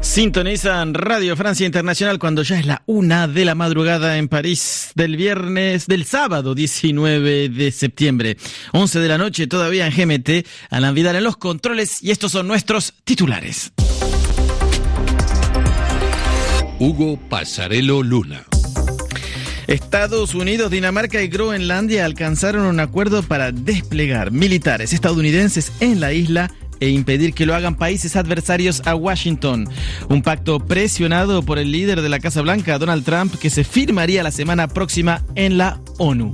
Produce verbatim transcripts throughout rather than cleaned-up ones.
Sintonizan Radio Francia Internacional cuando ya es la una de la madrugada en París del viernes, del sábado diecinueve de septiembre. once de la noche todavía en G M T, Alan Vidal en los controles y estos son nuestros titulares. Hugo Passarello Luna. Estados Unidos, Dinamarca y Groenlandia alcanzaron un acuerdo para desplegar militares estadounidenses en la isla e impedir que lo hagan países adversarios a Washington. Un pacto presionado por el líder de la Casa Blanca, Donald Trump, que se firmaría la semana próxima en la ONU.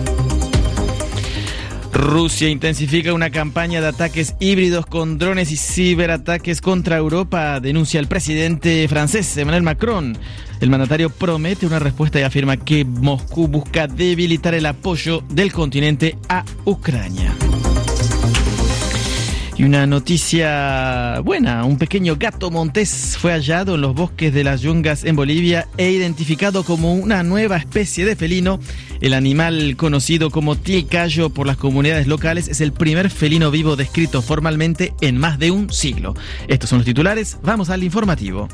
Rusia intensifica una campaña de ataques híbridos con drones y ciberataques contra Europa, denuncia el presidente francés Emmanuel Macron. El mandatario promete una respuesta y afirma que Moscú busca debilitar el apoyo del continente a Ucrania. Y una noticia buena, un pequeño gato montés fue hallado en los bosques de las Yungas en Bolivia e identificado como una nueva especie de felino. El animal conocido como tilcayo por las comunidades locales es el primer felino vivo descrito formalmente en más de un siglo. Estos son los titulares, vamos al informativo.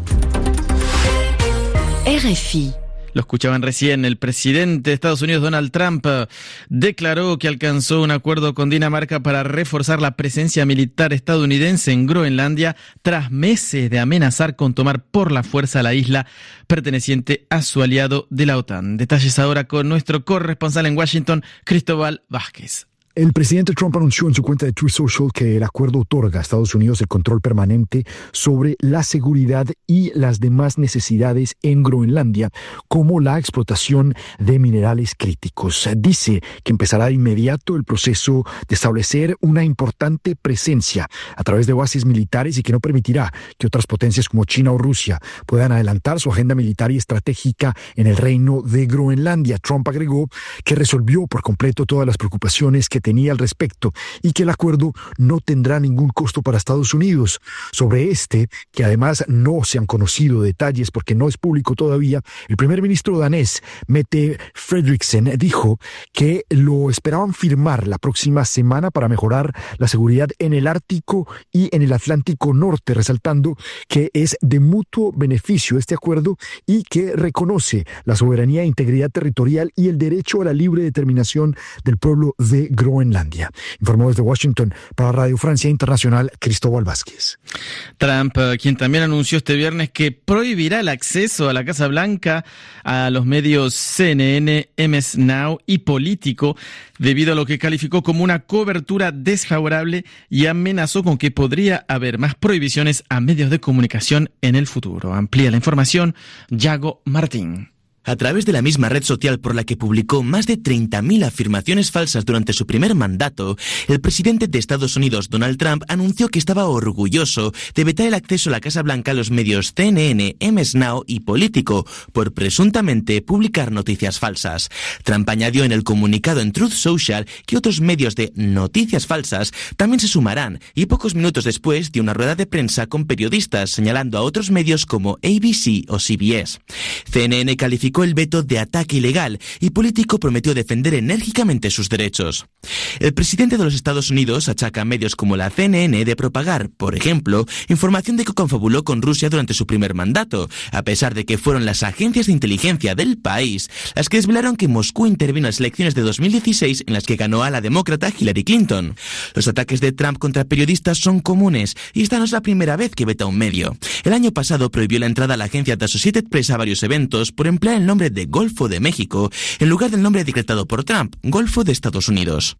R F I. Lo escuchaban recién, el presidente de Estados Unidos, Donald Trump, declaró que alcanzó un acuerdo con Dinamarca para reforzar la presencia militar estadounidense en Groenlandia tras meses de amenazar con tomar por la fuerza la isla perteneciente a su aliado de la OTAN. Detalles ahora con nuestro corresponsal en Washington, Cristóbal Vázquez. El presidente Trump anunció en su cuenta de Truth Social que el acuerdo otorga a Estados Unidos el control permanente sobre la seguridad y las demás necesidades en Groenlandia, como la explotación de minerales críticos. Dice que empezará de inmediato el proceso de establecer una importante presencia a través de bases militares y que no permitirá que otras potencias como China o Rusia puedan adelantar su agenda militar y estratégica en el reino de Groenlandia. Trump agregó que resolvió por completo todas las preocupaciones que tenía al respecto y que el acuerdo no tendrá ningún costo para Estados Unidos. Sobre este, que además no se han conocido detalles porque no es público todavía, el primer ministro danés, Mette Frederiksen, dijo que lo esperaban firmar la próxima semana para mejorar la seguridad en el Ártico y en el Atlántico Norte, resaltando que es de mutuo beneficio este acuerdo y que reconoce la soberanía e integridad territorial y el derecho a la libre determinación del pueblo de Groenlandia. Groenlandia. Informó desde Washington para Radio Francia Internacional, Cristóbal Vázquez. Trump, quien también anunció este viernes que prohibirá el acceso a la Casa Blanca a los medios C N N, M S Now y Político, debido a lo que calificó como una cobertura desfavorable y amenazó con que podría haber más prohibiciones a medios de comunicación en el futuro. Amplía la información, Yago Martín. A través de la misma red social por la que publicó más de treinta mil afirmaciones falsas durante su primer mandato, el presidente de Estados Unidos, Donald Trump, anunció que estaba orgulloso de vetar el acceso a la Casa Blanca a los medios C N N, M S Now y Político por presuntamente publicar noticias falsas. Trump añadió en el comunicado en Truth Social que otros medios de noticias falsas también se sumarán y pocos minutos después dio una rueda de prensa con periodistas señalando a otros medios como A B C o C B S. C N N calificó el veto de ataque ilegal y Político prometió defender enérgicamente sus derechos. El presidente de los Estados Unidos achaca a medios como la C N N de propagar, por ejemplo, información de que confabuló con Rusia durante su primer mandato, a pesar de que fueron las agencias de inteligencia del país las que desvelaron que Moscú intervino en las elecciones de dos mil dieciséis en las que ganó a la demócrata Hillary Clinton. Los ataques de Trump contra periodistas son comunes y esta no es la primera vez que veta un medio. El año pasado prohibió la entrada a la agencia The Associated Press a varios eventos por emplear el nombre de Golfo de México en lugar del nombre decretado por Trump, Golfo de Estados Unidos.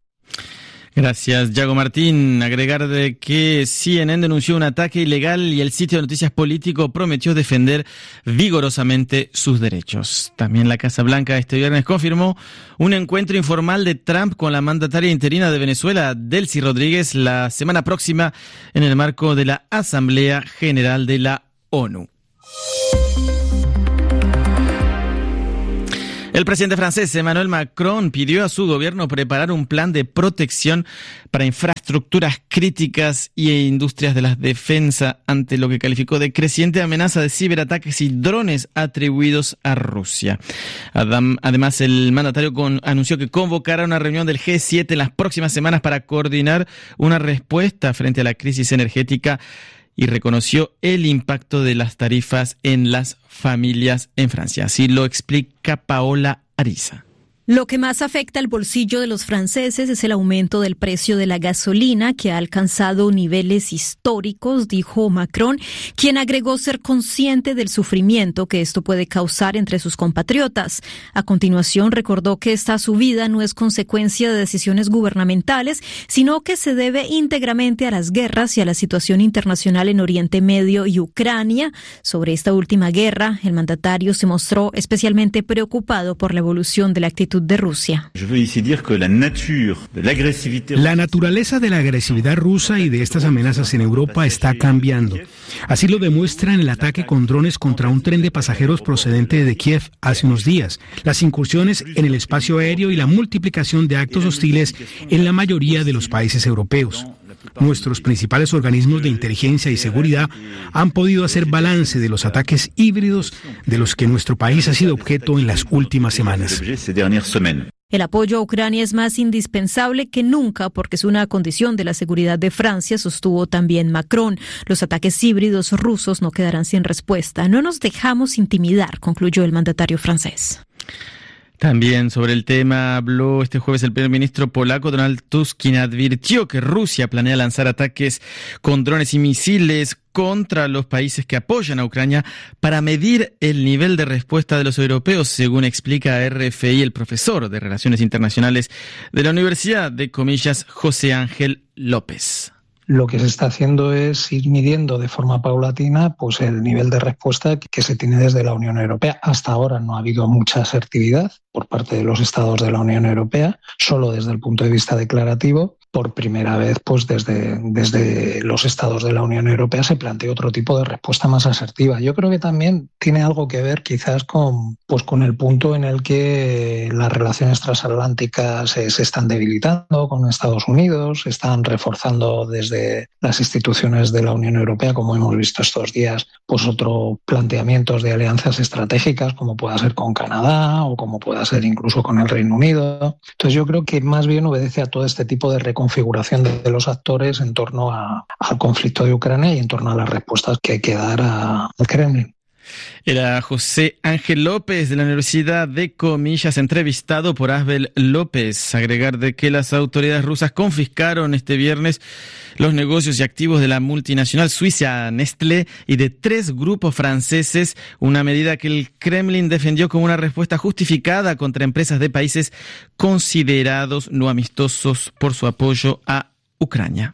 Gracias, Yago Martín. Agregar de que C N N denunció un ataque ilegal y el sitio de noticias Político prometió defender vigorosamente sus derechos. También la Casa Blanca este viernes confirmó un encuentro informal de Trump con la mandataria interina de Venezuela, Delcy Rodríguez, la semana próxima en el marco de la Asamblea General de la ONU. El presidente francés Emmanuel Macron pidió a su gobierno preparar un plan de protección para infraestructuras críticas e industrias de la defensa ante lo que calificó de creciente amenaza de ciberataques y drones atribuidos a Rusia. Además, el mandatario con, anunció que convocará una reunión del G siete en las próximas semanas para coordinar una respuesta frente a la crisis energética y reconoció el impacto de las tarifas en las familias en Francia. Así lo explica Paola Ariza. Lo que más afecta al bolsillo de los franceses es el aumento del precio de la gasolina, que ha alcanzado niveles históricos, dijo Macron, quien agregó ser consciente del sufrimiento que esto puede causar entre sus compatriotas. A continuación, recordó que esta subida no es consecuencia de decisiones gubernamentales, sino que se debe íntegramente a las guerras y a la situación internacional en Oriente Medio y Ucrania. Sobre esta última guerra, el mandatario se mostró especialmente preocupado por la evolución de la actitud de Rusia. La naturaleza de la agresividad rusa y de estas amenazas en Europa está cambiando. Así lo demuestra en el ataque con drones contra un tren de pasajeros procedente de Kiev hace unos días, las incursiones en el espacio aéreo y la multiplicación de actos hostiles en la mayoría de los países europeos. Nuestros principales organismos de inteligencia y seguridad han podido hacer balance de los ataques híbridos de los que nuestro país ha sido objeto en las últimas semanas. El apoyo a Ucrania es más indispensable que nunca porque es una condición de la seguridad de Francia, sostuvo también Macron. Los ataques híbridos rusos no quedarán sin respuesta. No nos dejamos intimidar, concluyó el mandatario francés. También sobre el tema habló este jueves el primer ministro polaco Donald Tusk, quien advirtió que Rusia planea lanzar ataques con drones y misiles contra los países que apoyan a Ucrania para medir el nivel de respuesta de los europeos, según explica a R F I el profesor de Relaciones Internacionales de la Universidad de Comillas, José Ángel López. Lo que se está haciendo es ir midiendo de forma paulatina pues el nivel de respuesta que se tiene desde la Unión Europea. Hasta ahora no ha habido mucha asertividad por parte de los estados de la Unión Europea, solo desde el punto de vista declarativo. Por primera vez, pues desde, desde los estados de la Unión Europea se plantea otro tipo de respuesta más asertiva. Yo creo que también tiene algo que ver quizás con, pues con el punto en el que las relaciones transatlánticas se, se están debilitando con Estados Unidos, se están reforzando desde las instituciones de la Unión Europea, como hemos visto estos días, pues otros planteamientos de alianzas estratégicas, como pueda ser con Canadá o como pueda ser incluso con el Reino Unido. Entonces yo creo que más bien obedece a todo este tipo de reconfiguración configuración de los actores en torno a, al conflicto de Ucrania y en torno a las respuestas que hay que dar a, al Kremlin. Era José Ángel López de la Universidad de Comillas, entrevistado por Asbel López. Agregar de que las autoridades rusas confiscaron este viernes los negocios y activos de la multinacional suiza Nestlé y de tres grupos franceses, una medida que el Kremlin defendió como una respuesta justificada contra empresas de países considerados no amistosos por su apoyo a Ucrania.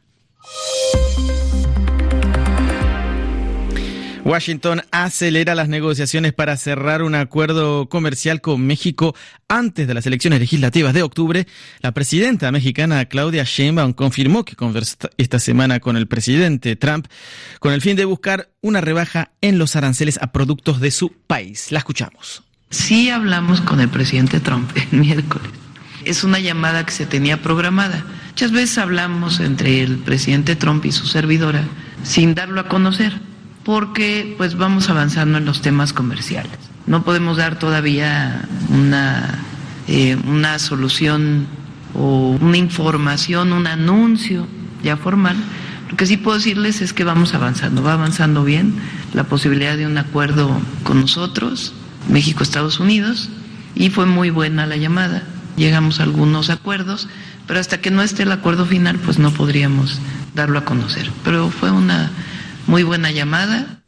Washington acelera las negociaciones para cerrar un acuerdo comercial con México antes de las elecciones legislativas de octubre. La presidenta mexicana Claudia Sheinbaum confirmó que conversó esta semana con el presidente Trump con el fin de buscar una rebaja en los aranceles a productos de su país. La escuchamos. Sí hablamos con el presidente Trump el miércoles. Es una llamada que se tenía programada. Muchas veces hablamos entre el presidente Trump y su servidora sin darlo a conocer, porque pues vamos avanzando en los temas comerciales. No podemos dar todavía una, eh, una solución o una información, un anuncio ya formal. Lo que sí puedo decirles es que vamos avanzando, va avanzando bien la posibilidad de un acuerdo con nosotros, México, Estados Unidos, y fue muy buena la llamada. Llegamos a algunos acuerdos, pero hasta que no esté el acuerdo final, pues no podríamos darlo a conocer. Pero fue una muy buena llamada.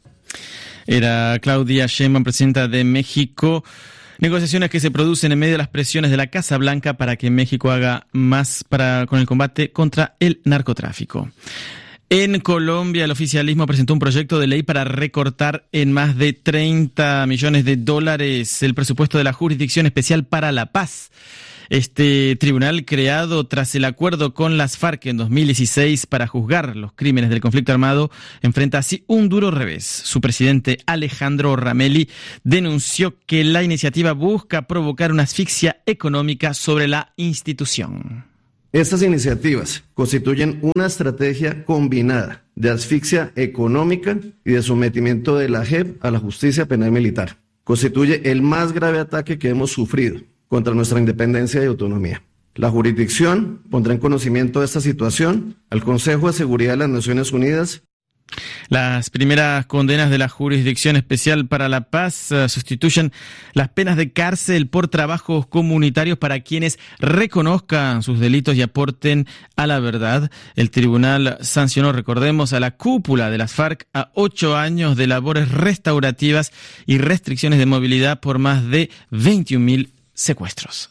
Era Claudia Sheinbaum, presidenta de México. Negociaciones que se producen en medio de las presiones de la Casa Blanca para que México haga más para con el combate contra el narcotráfico. En Colombia, el oficialismo presentó un proyecto de ley para recortar en más de treinta millones de dólares el presupuesto de la Jurisdicción Especial para la Paz. Este tribunal, creado tras el acuerdo con las FARC en dos mil dieciséis para juzgar los crímenes del conflicto armado, enfrenta así un duro revés. Su presidente, Alejandro Ramelli, denunció que la iniciativa busca provocar una asfixia económica sobre la institución. Estas iniciativas constituyen una estrategia combinada de asfixia económica y de sometimiento de la J E P a la justicia penal militar. Constituye el más grave ataque que hemos sufrido contra nuestra independencia y autonomía. La jurisdicción pondrá en conocimiento de esta situación al Consejo de Seguridad de las Naciones Unidas. Las primeras condenas de la Jurisdicción Especial para la Paz uh, sustituyen las penas de cárcel por trabajos comunitarios para quienes reconozcan sus delitos y aporten a la verdad. El tribunal sancionó, recordemos, a la cúpula de las FARC a ocho años de labores restaurativas y restricciones de movilidad por más de veintiún mil secuestros.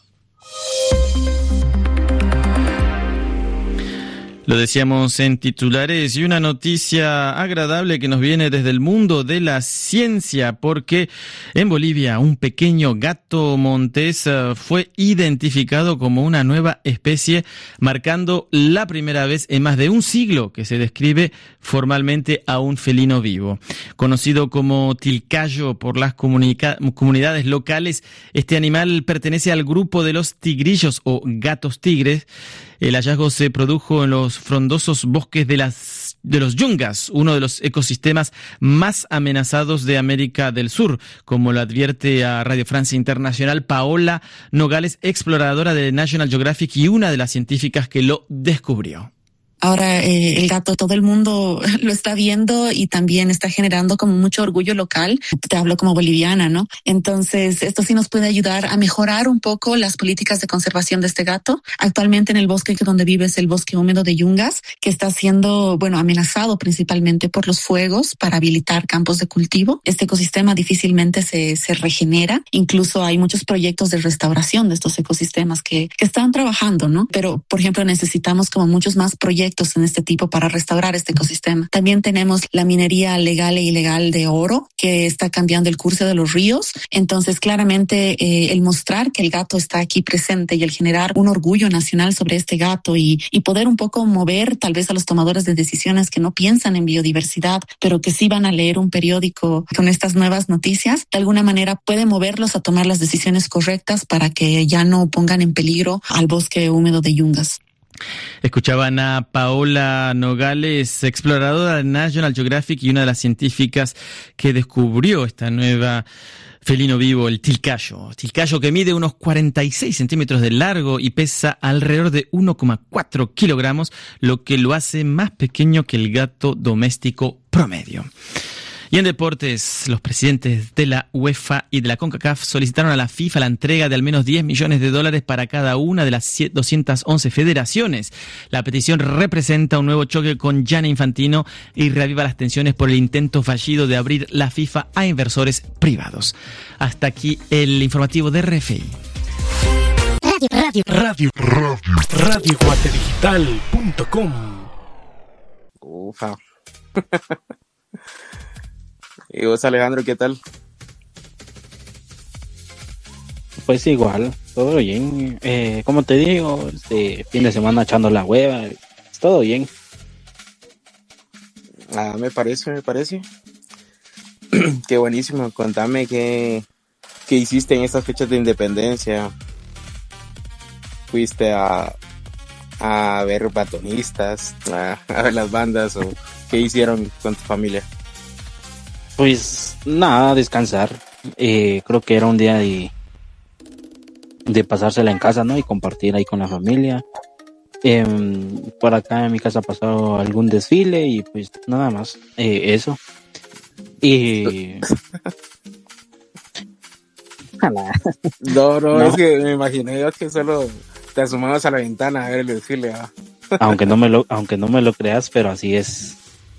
Lo decíamos en titulares y una noticia agradable que nos viene desde el mundo de la ciencia, porque en Bolivia un pequeño gato montés fue identificado como una nueva especie, marcando la primera vez en más de un siglo que se describe formalmente a un felino vivo. Conocido como tilcayo por las comunica- comunidades locales, este animal pertenece al grupo de los tigrillos o gatos tigres. El hallazgo se produjo en los frondosos bosques de las de los yungas, uno de los ecosistemas más amenazados de América del Sur, como lo advierte a Radio Francia Internacional Paola Nogales, exploradora de National Geographic y una de las científicas que lo descubrió. Ahora eh, el gato, todo el mundo lo está viendo y también está generando como mucho orgullo local. Te hablo como boliviana, ¿no? Entonces, esto sí nos puede ayudar a mejorar un poco las políticas de conservación de este gato. Actualmente en el bosque donde vive es el bosque húmedo de Yungas, que está siendo, bueno, amenazado principalmente por los fuegos para habilitar campos de cultivo. Este ecosistema difícilmente se, se regenera. Incluso hay muchos proyectos de restauración de estos ecosistemas que, que están trabajando, ¿no? Pero, por ejemplo, necesitamos como muchos más proyectos en este tipo para restaurar este ecosistema. También tenemos la minería legal e ilegal de oro que está cambiando el curso de los ríos. Entonces, claramente, eh, el mostrar que el gato está aquí presente y el generar un orgullo nacional sobre este gato y, y poder un poco mover tal vez a los tomadores de decisiones que no piensan en biodiversidad, pero que sí van a leer un periódico con estas nuevas noticias, de alguna manera puede moverlos a tomar las decisiones correctas para que ya no pongan en peligro al bosque húmedo de Yungas. Escuchaban a Paola Nogales, exploradora de National Geographic y una de las científicas que descubrió esta nueva felino vivo, el tilcayo. Tilcayo que mide unos cuarenta y seis centímetros de largo y pesa alrededor de uno coma cuatro kilogramos, lo que lo hace más pequeño que el gato doméstico promedio. Y en deportes, los presidentes de la UEFA y de la CONCACAF solicitaron a la FIFA la entrega de al menos diez millones de dólares para cada una de las doscientas once federaciones. La petición representa un nuevo choque con Gianni Infantino y reaviva las tensiones por el intento fallido de abrir la FIFA a inversores privados. Hasta aquí el informativo de R F I. Radio, radio, radio, radio, radio guatedigital punto com. Ufa. ¿Y vos, Alejandro, qué tal? Pues igual, todo bien. Eh, como te digo, este fin de semana echando la hueva, todo bien. Ah, me parece, me parece. Qué buenísimo. Contame qué, qué hiciste en estas fechas de independencia. ¿Fuiste a, a ver batonistas, a, a ver las bandas o qué hicieron con tu familia? Pues nada, descansar. Eh, creo que era un día de, de pasársela en casa, ¿no? Y compartir ahí con la familia. Eh, por acá en mi casa ha pasado algún desfile y pues nada más. Eh, eso. Y... no, no, no, es que me imaginé yo que solo te asomabas a la ventana a ver el desfile. ¿Ah? aunque no me lo, aunque no me lo creas, pero así es.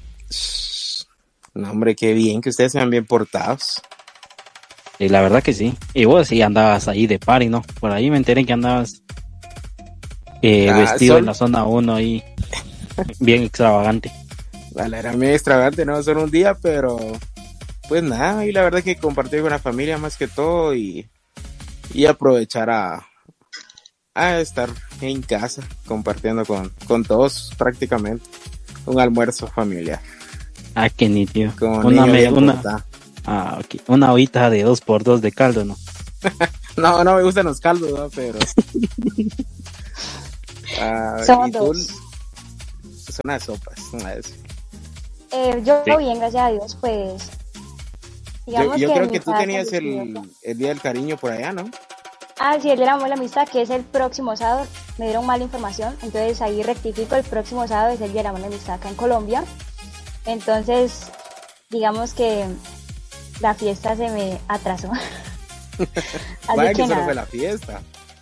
No, hombre, qué bien que ustedes sean bien portados. Y la verdad que sí. Y vos sí andabas ahí de party, ¿no? Por ahí me enteré que andabas eh, ah, vestido son... en la zona uno ahí, bien extravagante. Vale, era muy extravagante, ¿no? Solo un día, pero pues nada, y la verdad que compartir con la familia más que todo y, y aprovechar a, a estar en casa compartiendo con, con todos prácticamente un almuerzo familiar. Ah, qué nítido. Una, me, una, ah, okay. una ollita de dos por dos de caldo, ¿no? no, no me gustan los caldos, ¿no? Pero... ah, Son dos. Son unas sopas, una vez. Eh, yo sí. bien, gracias a Dios, pues... Yo, yo que creo que tú tenías el, el Día del Cariño por allá, ¿no? Ah, sí, el Día del Amor y la Amistad, que es el próximo sábado. Me dieron mala información, entonces ahí rectifico, el próximo sábado es el Día del Amor y la Amistad acá en Colombia. Entonces, digamos que la fiesta se me atrasó. Vaya que, que solo nada. fue la fiesta.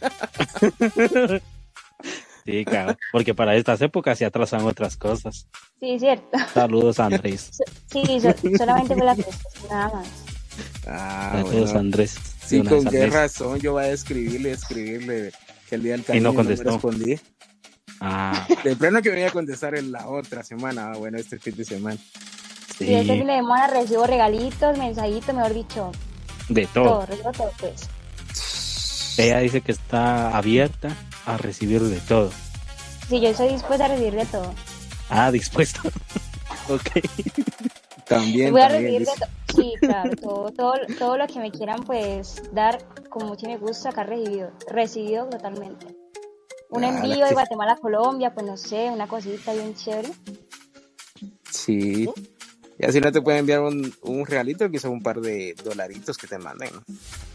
Sí, claro, porque para estas épocas se atrasan otras cosas. Sí, cierto. Saludos, Andrés. Sí, so, solamente fue la fiesta, nada más. Ah, Saludos, bueno. Andrés. Sí, Una con vez, qué Andrés. razón yo voy a escribirle, escribirle que el día del cariño Y no no contestó. me respondí. Ah, De plano que venía a contestar en la otra semana, ah, bueno, este fin de semana. Sí. Y este sí, fin de semana recibo regalitos, mensajitos, mejor dicho, de todo. todo, recibo todo, pues. Ella dice que está abierta a recibir de todo. Sí, yo estoy dispuesta a recibir de todo. Ah, dispuesto. Ok. También, Voy a también. recibir de dice. todo. Sí, claro, todo, todo, todo lo que me quieran pues dar con mucho me gusta, acá recibido, recibido totalmente. Un Ah, envío la de que- Guatemala a Colombia, pues no sé, una cosita bien chévere. Sí. Y así no te pueden enviar un, un regalito, quizá un par de dolaritos que te manden, ¿no?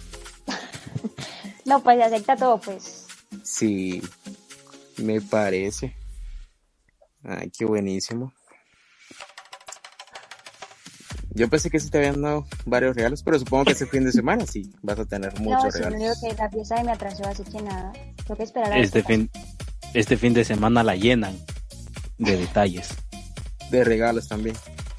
No, pues se acepta todo, pues. Sí, me parece. Ay, qué buenísimo. Yo pensé que sí te habían dado varios regalos, pero supongo que este fin de semana sí vas a tener muchos No, sí, regalos. no digo que la fiesta se me atrasó, así que nada. Tengo que esperar a ver Este qué fin, este fin de semana la llenan de detalles. De regalos también.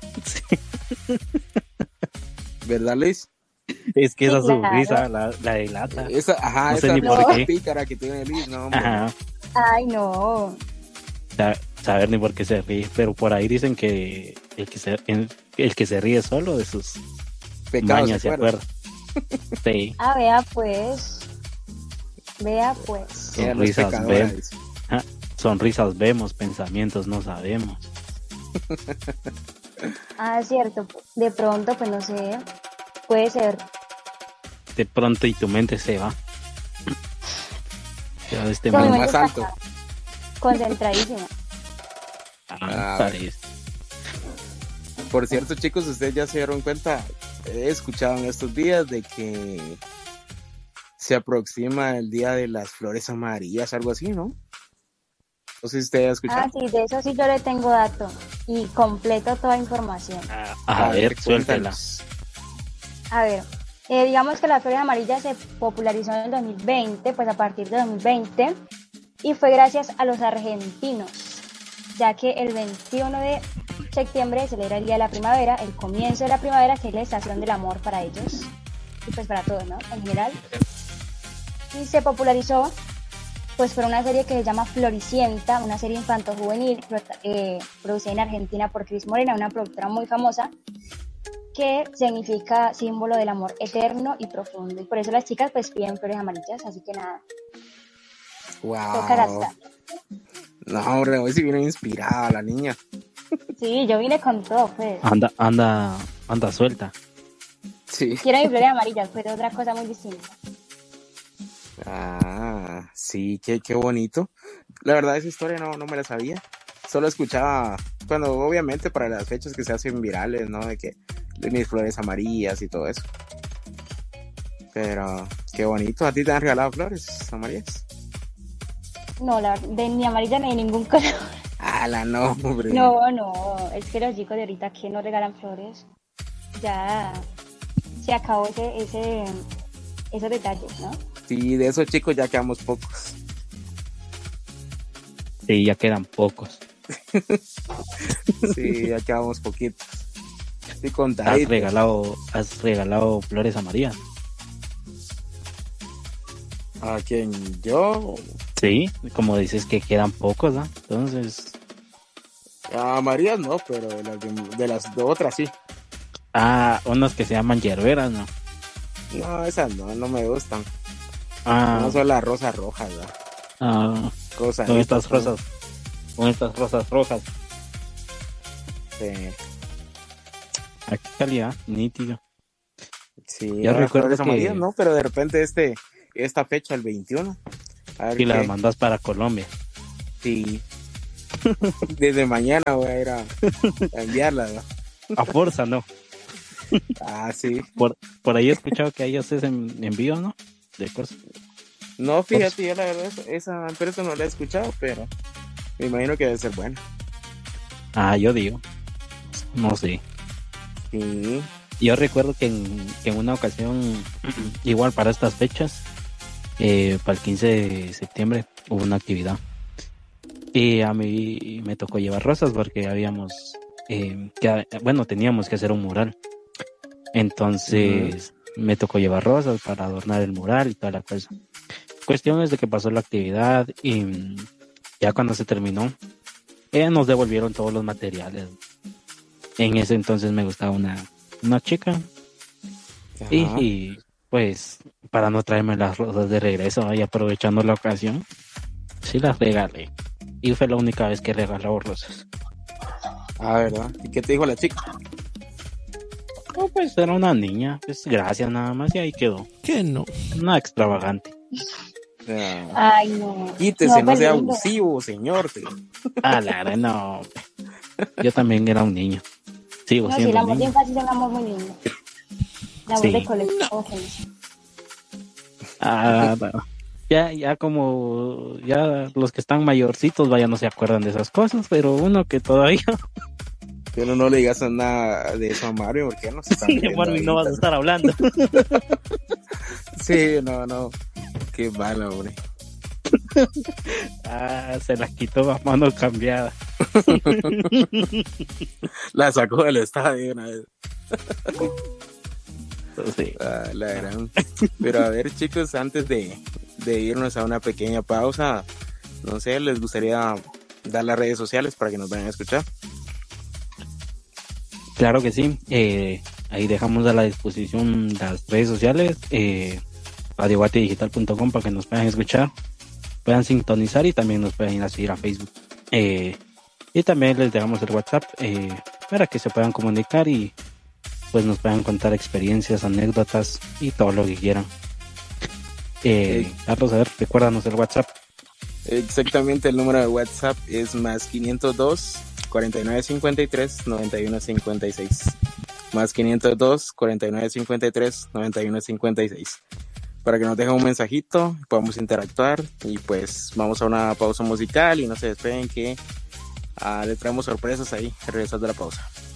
¿Verdad, Luis? Es que Sí, esa claro. sonrisa la, la delata. Esa, ajá, No sé esa ni por risa qué. pícara que tiene Luis, no, hombre. Ajá. pasa. Ay, no. Sa- Saber ni por qué se ríe, pero por ahí dicen que el que se, el, el que se ríe solo de sus Pecados mañas se se acuerda. acuerda. Sí, Ah, vea pues. Vea pues. Ella no es sonrisas pecadora, vemos, dice. ah, sonrisas vemos, pensamientos no sabemos. Ah, cierto. De pronto, pues no sé. Puede ser. De pronto y tu mente se va. Ya este Con mi man- más mente alto. está concentradísima. ah, Ah, parece. Por cierto, chicos, ustedes ya se dieron cuenta, he escuchado en estos días de que se aproxima el día de las flores amarillas, algo así, ¿no? No sé si usted ha escuchado. Ah, sí, de eso sí yo le tengo dato. Y completo toda información. Ah, a, ver, suéltela. cuéntanos. A ver, eh, digamos que las flores amarillas se popularizó en el dos mil veinte, pues a partir de dos mil veinte, y fue gracias a los argentinos, ya que el veintiuno de septiembre se celebra el Día de la Primavera, el comienzo de la primavera, que es la estación del amor para ellos, y pues para todos, ¿no? En general. Y se popularizó pues por una serie que se llama Floricienta, una serie infanto-juvenil eh, producida en Argentina por Cris Morena, una productora muy famosa, que significa símbolo del amor eterno y profundo. Y por eso las chicas pues piden flores amarillas, así que nada, toca Wow. gastar. No, hombre, hoy sí viene inspirada la niña. Sí, yo vine con todo, pues. Anda, anda, anda suelta. Sí. Quiero mis flores amarillas, pero otra cosa muy distinta. Ah, sí, qué, qué bonito. La verdad, esa historia no, no me la sabía. Solo escuchaba, cuando obviamente para las fechas que se hacen virales, ¿no? De que de mis flores amarillas y todo eso. Pero qué bonito. ¿A ti te han regalado flores amarillas? No, la de ni amarilla ni de ningún color. Ah, la no, hombre. No, no, es que los chicos de ahorita que no regalan flores, ya se acabó ese, ese, esos detalles, ¿no? Sí, de esos chicos ya quedamos pocos. Sí, ya quedan pocos. Sí, ya quedamos poquitos. Sí, Has contaditos. regalado, has regalado flores amarillas. ¿A quién? ¿Yo? Sí, como dices que quedan pocos, ¿no? Entonces, A María no, pero de las, de, de las de otras sí. ah, unos que se llaman hierberas, ¿no? No, esas no, no me gustan. Ah, No son las rosas rojas, ¿no? ah, Cosas. con estas rosas, con estas rosas rojas. Sí, ¿A qué calidad? Nítido. sí, Ya ahora recuerdo flores que- amarillas, ¿no? Pero de repente este, esta fecha, el veintiuno. A ver Y las qué. mandas para Colombia. Sí. Desde mañana voy a ir a, a enviarlas, ¿no? A fuerza, ¿no? Ah, sí. Por, por ahí he escuchado que hay haces en, envíos, ¿no? De cosas. No, fíjate, yo la verdad esa, esa empresa no la he escuchado, pero me imagino que debe ser buena. Ah, yo digo. no sé. Sí. Yo recuerdo que en, que en una ocasión, igual para estas fechas, eh, para el quince de septiembre, hubo una actividad. Y a mí me tocó llevar rosas porque habíamos, eh, que, bueno, teníamos que hacer un mural. Entonces uh-huh. me tocó llevar rosas para adornar el mural y toda la cosa. Cuestión es de que pasó la actividad y ya cuando se terminó, eh, nos devolvieron todos los materiales. En ese entonces me gustaba una, una chica. Y, y pues para no traerme las rosas de regreso y aprovechando la ocasión, sí las regalé. Y fue la única vez que regaló rosas. Ah, ¿verdad? ¿Y qué te dijo la chica? No, pues era una niña. Pues gracias nada más y ahí quedó. ¿Qué no? Nada extravagante. Ah. Ay, no. Quítese, no, no sea abusivo, señor. Ah, la verdad, no. Yo también era un niño. Sigo no, siendo sí, el amor niño. de infancia es un amor muy lindo. El amor Sí. de colegio. No. Ah, bueno. Ya, ya como ya los que están mayorcitos, vaya, no se acuerdan de esas cosas, pero uno que todavía... Pero no le digas nada de eso a Mario, porque no se está De Marvin no vas a estar hablando. Sí, no, no. Qué malo, hombre. Ah, se las quitó a mano cambiada. La sacó del estadio una vez. Sí. Ah, la gran. Pero a ver, chicos, antes de, de irnos a una pequeña pausa, no sé, ¿les gustaría dar las redes sociales para que nos vayan a escuchar? Claro que sí. Eh, ahí dejamos a la disposición las redes sociales, eh, radio guate digital punto com, para que nos puedan escuchar, puedan sintonizar y también nos puedan ir a seguir a Facebook. Eh, y también les dejamos el WhatsApp eh, para que se puedan comunicar y pues nos puedan contar experiencias, anécdotas y todo lo que quieran. Eh, Sí. Carlos, a ver, recuérdanos el WhatsApp. Exactamente, el número de WhatsApp es más quinientos dos, cuarenta y nueve cincuenta y tres, noventa y uno cincuenta y seis. Más quinientos dos, cuarenta y nueve cincuenta y tres, noventa y uno cincuenta y seis. Para que nos dejen un mensajito, podamos interactuar y pues vamos a una pausa musical y no se despeguen que uh, le traemos sorpresas ahí, regresando de la pausa.